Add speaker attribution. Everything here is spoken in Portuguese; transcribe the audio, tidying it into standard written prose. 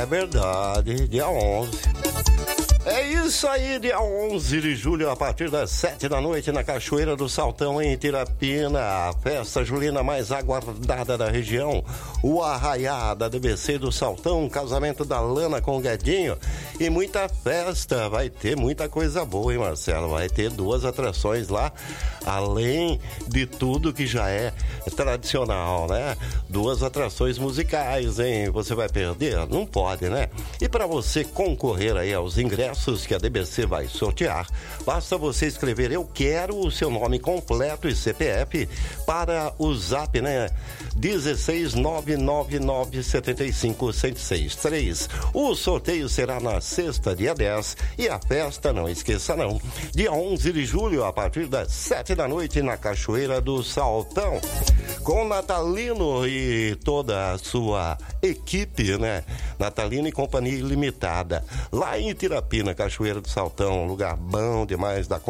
Speaker 1: É verdade, dia 11. É isso aí, dia 11 de julho, a partir das 7 da noite, na Cachoeira do Saltão, em Tirapina, a festa julina mais aguardada da região, o Arraiá da DBC do Saltão, casamento da Lana com o Guedinho, e muita festa, vai ter muita coisa boa, hein, Marcelo? Vai ter 2 atrações lá, além de tudo que já é tradicional, né? 2 atrações musicais, hein? Você vai perder? Não pode, né? E para você concorrer aí aos ingressos que a DBC vai sortear, basta você escrever "Eu quero", o seu nome completo e CPF para o Zap, né? 16999751063. O sorteio será na sexta, dia 10, e a festa, não esqueça não, dia 11 de julho, a partir das 7 da noite, na Cachoeira do Saltão, com Natalino e toda a sua equipe, né? Natalino e Companhia Limitada, lá em Tirapina, Cachoeira do Saltão, lugar bom demais da